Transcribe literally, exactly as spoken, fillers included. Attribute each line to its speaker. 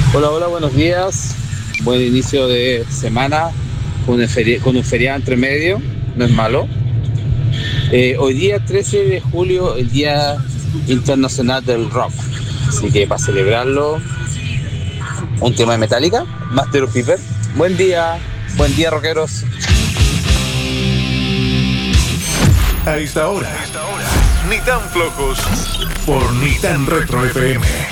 Speaker 1: Hola, hola, buenos días. Buen inicio de semana con un, feri- con un feriado entre medio, no es malo. Eh, hoy día trece de julio, el Día Internacional del Rock. Así que para celebrarlo, un tema de Metallica, Master of Piper. Buen día, buen día, rockeros.
Speaker 2: A esta hora, ni tan flojos por ni tan retro F M.